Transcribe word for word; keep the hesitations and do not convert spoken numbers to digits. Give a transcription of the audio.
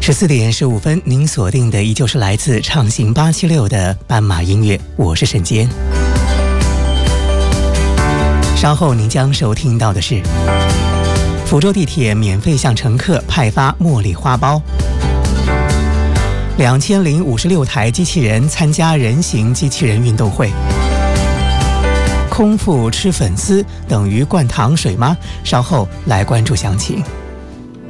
十四点十五分，您锁定的依旧是来自畅行八七六的斑马音乐，我是沈坚。稍后您将收听到的是福州地铁免费向乘客派发茉莉花包，两千零五十六台机器人参加人形机器人运动会。空腹吃粉丝等于灌糖水吗？稍后来关注详情。